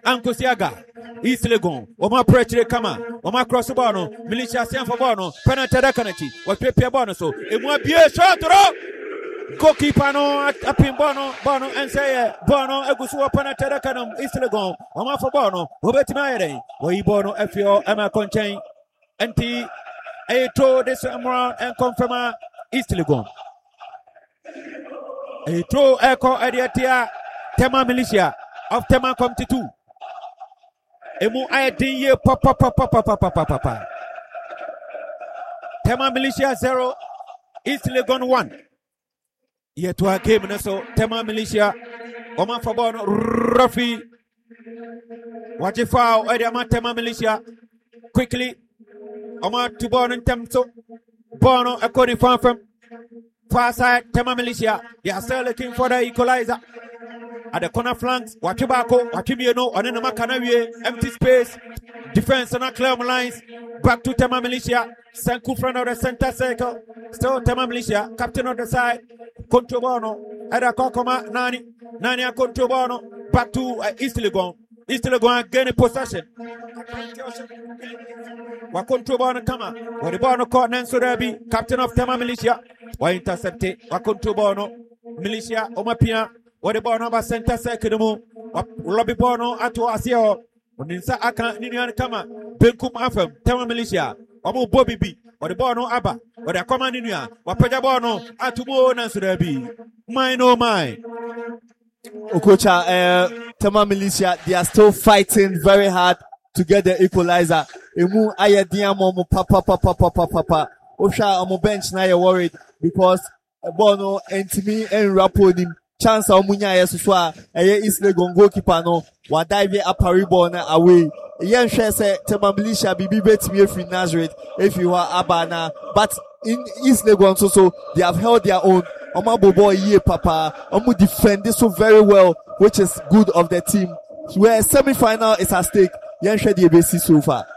Ankosiaga, East Legon, Oma Pretre Kama, Oma Crossbono, Militia Sanfabono, Penatera Kanachi, was Pepe Bonoso, it won't be a shot. Goalkeeper no apin Bono and say Bono Egusua Penatera Kanam, East Legon, Oma for Bono, Robert Mayre, Wai Bono, FO, Emma Conchain, NT, a throw this Amra and confirm East Legon. A throw echo Adiatia, Tema Militia of Tema Comte 2. Emu ayati papa. Tema Militia 0, East Legon 1. Yet to a game so Tema Militia, Oma Fabon, Rafi. Watch it foul, Ediama Tema Militia. Quickly, Oma to Bono and Temso. Bono, according from far side, Tema Militia. They are still looking for the equalizer. At the corner flanks, Wachibako, Wachimiano, Onenama Canarie, empty space, defense on a clear lines, back to Tema Militia, Sanku front of the center circle, still Tema Militia, captain on the side, Controbono, Ada Kokoma, Nani Controbono, back to East Legon. East Legon gaining possession. Wakontrobono Kama, Wadibono caught Nanso Derby, captain of Tema Militia, Wa intercepted, Wakontrobono, Militia, Omapia. What the Bono by center circle, Lobby Bono at Asio, Ninsa Aka, Ninian Kama, Benkum Afam, Tema Militia, Omo Bobby B, or the Bono Abba, or the command Ninia, or Pejabono, Atumo Nansurebi. Mine, oh mine. Okocha, Tema Militia, they are still fighting very hard to get the equalizer. Emu Ayadiamo, papa. Osha, on bench now you're worried because Bono and Timmy and Raponim. Chance Omunya Yesua, East Legon goalkeeper no, wa dive a paribon away. Yen say Tema Militia be bet me free Nazareth if you are Abana, but in East Legon so they have held their own. Omabo boy ye papa, Omu defend this so very well, which is good of the team. Where semi-final is at stake, Yen the ABC so far.